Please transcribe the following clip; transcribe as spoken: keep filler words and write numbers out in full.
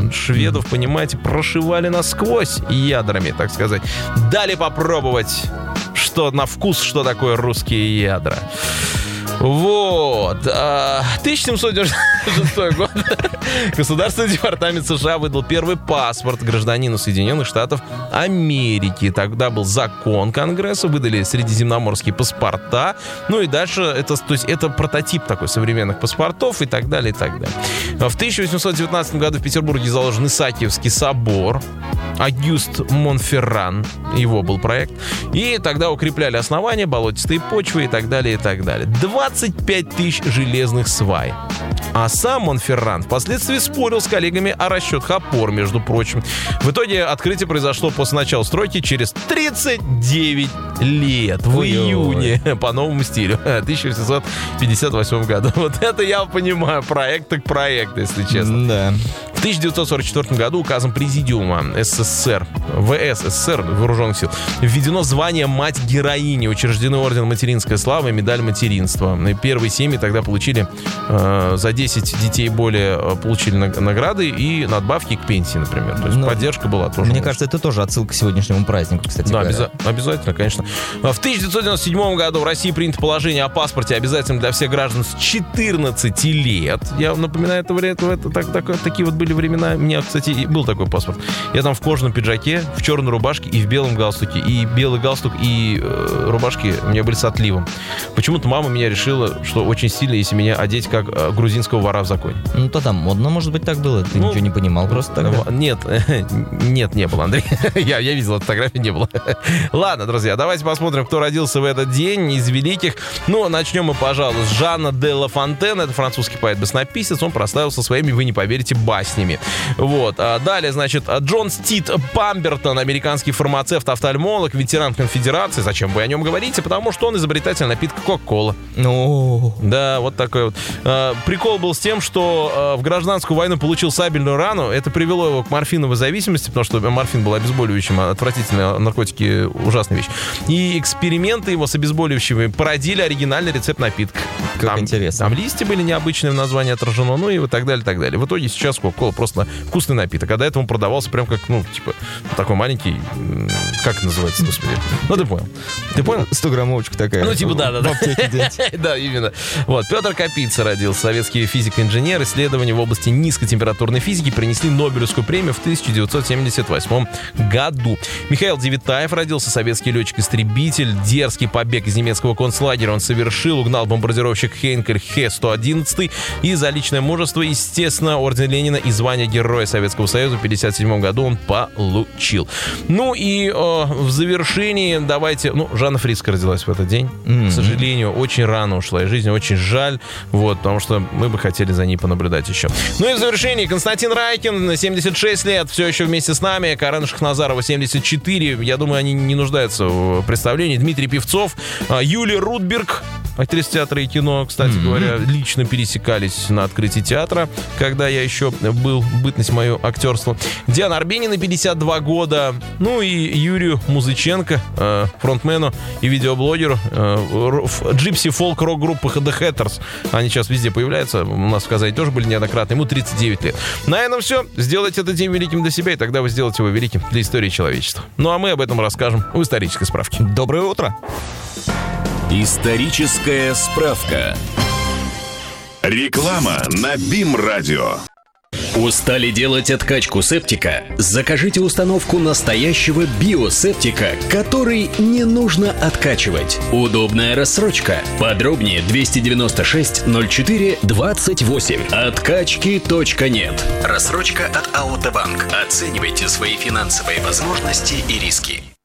Шведов, понимаете, прошивали насквозь ядрами, так сказать. Дали попробовать, что на вкус, что такое русские ядра. Вот. тысяча семьсот девяносто шестой год. Государственный департамент США выдал первый паспорт гражданину Соединенных Штатов Америки. Тогда был закон Конгресса, выдали средиземноморские паспорта. Ну и дальше это, то есть это прототип такой современных паспортов и так далее, и так далее. В тысяча восемьсот девятнадцатом году в Петербурге заложен Исаакиевский собор. Агюст Монферран, его был проект. И тогда укрепляли основания, болотистые почвы и так далее, и так далее. двадцать пять тысяч железных свай. А сам Монферран впоследствии спорил с коллегами о расчетах опор, между прочим. В итоге открытие произошло после начала стройки через тридцать девять лет. В Ой-ой. июне по новому стилю. тысяча восемьсот пятьдесят восьмом году. Вот это я понимаю. Проект так проект, если честно. Да. В тысяча девятьсот сорок четвёртом году указом Президиума СССР, ВС СССР, Вооруженных сил, введено звание «Мать-героини», учреждены орден «Материнская слава» и медаль материнства. Первые семьи тогда получили э, за десять детей более получили награды и надбавки к пенсии, например. То есть Но поддержка была тоже. Мне кажется, это тоже отсылка к сегодняшнему празднику, кстати да, говоря. Обяза- обязательно, конечно. В тысяча девятьсот девяносто седьмом году в России принято положение о паспорте обязательном для всех граждан с четырнадцати лет. Я напоминаю, это, это, это так, так, такие вот были времена. У меня, кстати, был такой паспорт. Я там в кожаном пиджаке, в черной рубашке и в белом галстуке. И белый галстук, и э, рубашки у меня были с отливом. Почему-то мама меня решила, что очень сильно, если меня одеть как э, грузинского вора в законе. Ну, то там модно, может быть, так было. Ты ну, ничего не понимал просто тогда. Нет, нет, не было, Андрей. я, я видел, фотографии не было. Ладно, друзья, давайте посмотрим, кто родился в этот день из великих. Ну, начнем мы, пожалуй, с Жана де Ла Фонтена. Это французский поэт-баснописец. Он прославился своими, вы не поверите, баснями. Вот. А далее, значит, Джон Стит Памбертон, американский фармацевт, офтальмолог, ветеран конфедерации. Зачем вы о нем говорите? Потому что он изобретатель напитка Кока-Кола. Ну, да, вот такой вот. А, прикол был с тем, что а, в гражданскую войну получил сабельную рану. Это привело его к морфиновой зависимости, потому что морфин был обезболивающим, отвратительные наркотики, ужасная вещь. И эксперименты его с обезболивающими породили оригинальный рецепт напитка. Как там, интересно. Там листья были необычные, в названии отражено, ну и так далее, так далее. В итоге сейчас Кока-Кола просто вкусный напиток. А до этого он продавался прям как, ну, типа, такой маленький, как это называется, господи? Ну, ты понял. Ты понял? сто-граммовочка такая. Ну, типа, да-да-да. В Да, именно. Вот, Петр Капица родился, советский физик-инженер. Исследования в области низкотемпературной физики принесли Нобелевскую премию в тысяча девятьсот семьдесят восьмом году. Михаил Девитаев родился, советский летчик-истребитель. Дерзкий побег из немецкого концлагеря он совершил, угнал бомбардировщик Хейнкель Хе сто одиннадцать и за личное мужество, естественно, орден Ленина и звание Героя Советского Союза в пятьдесят седьмом году он получил. Ну и э, в завершении давайте... Ну, Жанна Фриско родилась в этот день. Mm-hmm. К сожалению, очень рано ушла из жизни, очень жаль, вот, потому что мы бы хотели за ней понаблюдать еще. Ну и в завершении Константин Райкин, семьдесят шесть лет, все еще вместе с нами. Карен Шахназарова, семьдесят четыре. Я думаю, они не нуждаются в представлении. Дмитрий Певцов, Юлия Рудберг, актриса театра и кино, кстати mm-hmm. говоря, лично пересекались на открытии театра, когда я еще был, бытность мою актерство. Диана Арбенина, пятьдесят два года. Ну и Юрию Музыченко, э, фронтмену и видеоблогеру э, джипси фолк-рок группы The Hatters. Они сейчас везде появляются. У нас в Казани тоже были неоднократно. Ему тридцать девять лет. На этом все. Сделайте этот день великим для себя, и тогда вы сделаете его великим для истории человечества. Ну а мы об этом расскажем в исторической справке. Доброе утро. Историческая справка. Реклама на БИМ-радио. Устали делать откачку септика? Закажите установку настоящего биосептика, который не нужно откачивать. Удобная рассрочка. Подробнее двести девяносто шесть ноль четыре двадцать восемь. Откачки точка нет. Рассрочка от Аутобанк. Оценивайте свои финансовые возможности и риски.